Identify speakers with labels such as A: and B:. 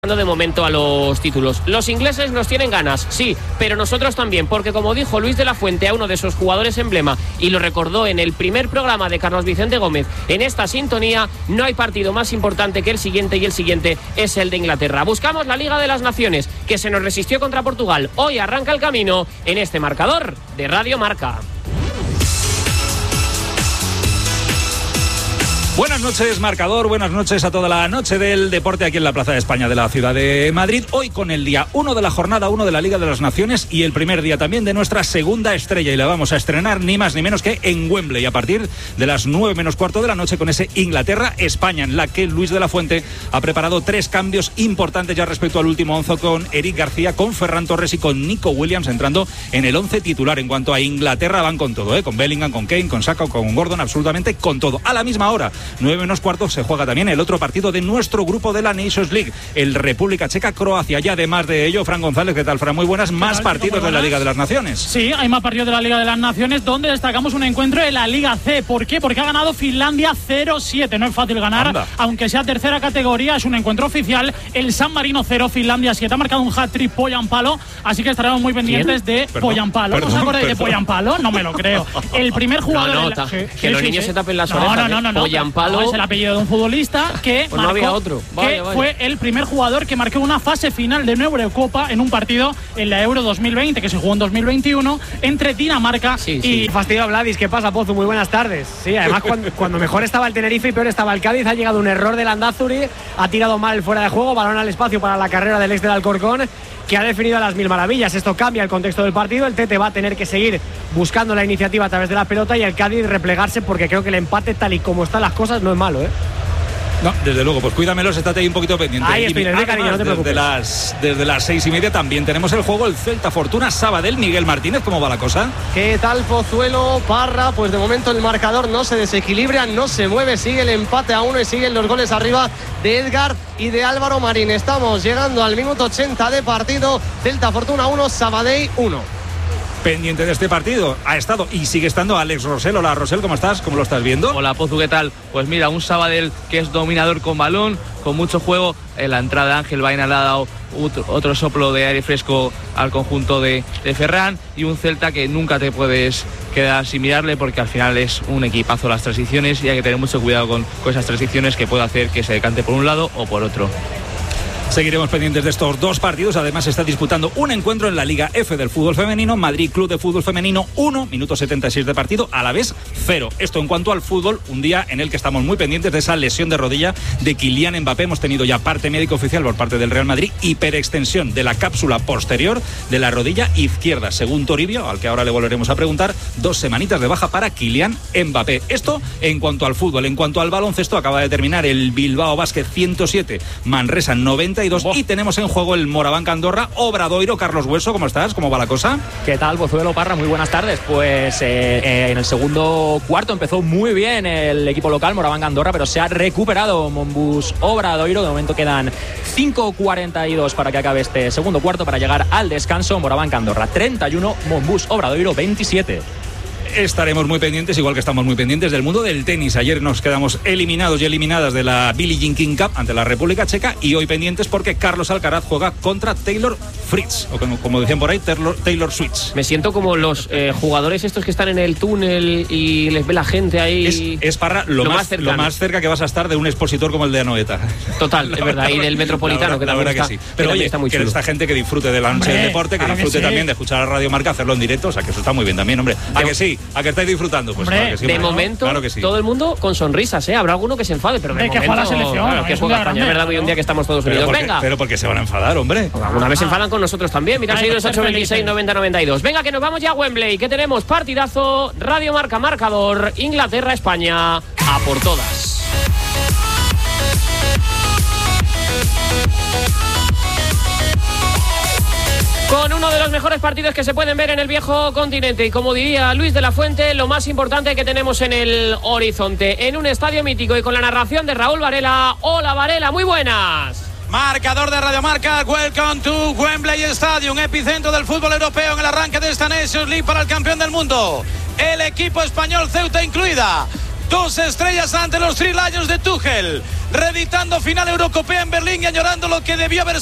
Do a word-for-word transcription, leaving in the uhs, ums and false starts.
A: de momento a los títulos. Los ingleses nos tienen ganas, sí, pero nosotros también, porque como dijo Luis de la Fuente a uno de sus jugadores emblema, y lo recordó en el primer programa de Carlos Vicente Gómez, en esta sintonía, no hay partido más importante que el siguiente, y el siguiente es el de Inglaterra. Buscamos la Liga de las Naciones, que se nos resistió contra Portugal. Hoy arranca el camino en este marcador de Radio Marca.
B: Buenas noches, marcador, buenas noches a toda la noche del deporte aquí en la Plaza de España de la ciudad de Madrid. Hoy con el día uno de la jornada uno de la Liga de las Naciones y el primer día también de nuestra segunda estrella. Y la vamos a estrenar ni más ni menos que en Wembley a partir de las nueve menos cuarto de la noche con ese Inglaterra-España, en la que Luis de la Fuente ha preparado tres cambios importantes ya respecto al último once, con Eric García, con Ferran Torres y con Nico Williams entrando en el once titular. En cuanto a Inglaterra, van con todo, ¿eh? Con Bellingham, con Kane, con Saka, con Gordon, absolutamente con todo. A la misma hora, nueve menos cuarto, se juega también el otro partido de nuestro grupo de la Nations League, el República Checa-Croacia. Y además de ello, Fran González, ¿qué tal, Fran? Muy buenas. Más partidos de la Liga de las Naciones.
C: Sí, hay más partidos de la Liga de las Naciones, donde destacamos un encuentro en la Liga C. ¿Por qué? Porque ha ganado Finlandia cero siete. No es fácil ganar, Anda. aunque sea tercera categoría. Es un encuentro oficial. El San Marino cero, Finlandia siete. Ha marcado un hat-trick Poyampalo, así que estaremos muy pendientes ¿Quién? de Poyampalo. ¿No os acordáis de Poyampalo? No me lo creo. El primer jugador...
A: No, no,
C: la...
A: sí,
C: que
A: sí, los
C: sí,
A: niños
C: sí.
A: se tapen las
C: no,
A: orejas.
C: No, no, no, no.
A: Poyampalo...
C: No, es el apellido de un futbolista que,
A: pues
C: marcó,
A: no había otro. Vaya,
C: que
A: vaya.
C: fue el primer jugador que marcó una fase final de una Eurocopa en un partido en la Euro dos mil veinte, que se jugó en dos mil veintiuno, entre Dinamarca
A: sí,
C: y...
A: Sí.
D: Fastidio, Vladis, ¿qué pasa, Pozu? Muy buenas tardes. Sí, además cuando, cuando mejor estaba el Tenerife y peor estaba el Cádiz, ha llegado un error del Landázuri, ha tirado mal fuera de juego, balón al espacio para la carrera del ex del Alcorcón, que ha definido a las mil maravillas. Esto cambia el contexto del partido. El Tete va a tener que seguir buscando la iniciativa a través de la pelota y el Cádiz replegarse, porque creo que el empate, tal y como están las cosas, no es malo, ¿eh?
B: No, desde luego, pues cuídamelos, estate ahí un poquito pendiente.
D: Ahí estoy, desde cariño, no te preocupes.
B: Desde las, desde las seis y media también tenemos el juego, el Celta Fortuna Sabadell. Miguel Martínez, ¿cómo va la cosa?
E: ¿Qué tal, Pozuelo, Parra? Pues de momento el marcador no se desequilibra, no se mueve, sigue el empate a uno y siguen los goles arriba de Edgar y de Álvaro Marín. Estamos llegando al minuto ochenta de partido. Celta Fortuna uno, Sabadell uno.
B: Pendiente de este partido ha estado y sigue estando Alex Rosell. Hola, Rosell, ¿cómo estás? ¿Cómo lo estás viendo?
F: Hola, Pozu, ¿qué tal? Pues mira, un Sabadell que es dominador con balón, con mucho juego. En la entrada de Ángel Baena le ha dado otro, otro soplo de aire fresco al conjunto de, de Ferran, y un Celta que nunca te puedes quedar sin mirarle, porque al final es un equipazo las transiciones y hay que tener mucho cuidado con, con esas transiciones, que puede hacer que se decante por un lado o por otro.
B: Seguiremos pendientes de estos dos partidos. Además, se está disputando un encuentro en la Liga F del fútbol femenino. Madrid Club de Fútbol Femenino uno, minuto setenta y seis de partido, a la vez cero. Esto en cuanto al fútbol, un día en el que estamos muy pendientes de esa lesión de rodilla de Kylian Mbappé. Hemos tenido ya parte médico oficial por parte del Real Madrid, hiperextensión de la cápsula posterior de la rodilla izquierda, según Toribio, al que ahora le volveremos a preguntar. Dos semanitas de baja para Kylian Mbappé. Esto en cuanto al fútbol. En cuanto al baloncesto, acaba de terminar el Bilbao Basket ciento siete, Manresa noventa y dos, oh. y tenemos en juego el Moraván Andorra Obradoiro. Carlos Hueso, ¿cómo estás? ¿Cómo va la cosa?
G: ¿Qué tal, Pozuelo, Parra? Muy buenas tardes. Pues eh, eh, en el segundo cuarto empezó muy bien el equipo local, Moraván Andorra, pero se ha recuperado Monbus Obradoiro. De momento quedan cinco cuarenta y dos para que acabe este segundo cuarto, para llegar al descanso. Moraván Andorra treinta y uno, Monbus Obradoiro veintisiete.
B: Estaremos muy pendientes, igual que estamos muy pendientes del mundo del tenis. Ayer nos quedamos eliminados y eliminadas de la Billie Jean King Cup ante la República Checa, y hoy pendientes porque Carlos Alcaraz juega contra Taylor Fritz, o como, como decían por ahí, Taylor, Taylor Switch.
A: Me siento como los eh, jugadores estos que están en el túnel y les ve la gente ahí.
B: Es, es para lo, lo, más, más lo más cerca que vas a estar de un expositor como el de Anoeta.
A: Total, es verdad, y del Metropolitano,
B: la verdad,
A: que
B: la
A: también
B: verdad
A: está,
B: que sí. Pero
A: que
B: oye,
A: está muy
B: que
A: chulo.
B: esta gente que disfrute de la noche del deporte, que disfrute que sí. también de escuchar a Radio Marca, hacerlo en directo, o sea, que eso está muy bien también, hombre. ¿A de, que sí? ¿A que estáis disfrutando? Pues
C: hombre,
B: claro que sí,
A: de
B: hombre,
A: momento,
B: claro que sí.
A: todo el mundo con sonrisas, ¿eh? Habrá alguno que se enfade, pero de,
C: de
A: momento...
C: que juega la selección.
A: Claro, que juega España, es verdad, hoy un día que estamos todos unidos.
B: Pero
A: Venga.
B: Pero porque se van a enfadar, hombre.
A: Alguna vez se enfadan con nosotros también. Mira, seis dos ocho veintiséis noventa noventa y dos. Venga, que nos vamos ya a Wembley, que tenemos partidazo. Radio Marca marcador, Inglaterra-España, a por todas. Con uno de los mejores partidos que se pueden ver en el viejo continente. Y como diría Luis de la Fuente, lo más importante que tenemos en el horizonte. En un estadio mítico y con la narración de Raúl Varela. Hola, Varela, muy buenas.
H: Marcador de Radio Marca, welcome to Wembley Stadium, epicentro del fútbol europeo en el arranque de esta Nations League para el campeón del mundo. El equipo español, Ceuta incluida. dos estrellas ante los Three Lions de Tuchel, reeditando final Eurocopea en Berlín y añorando lo que debió haber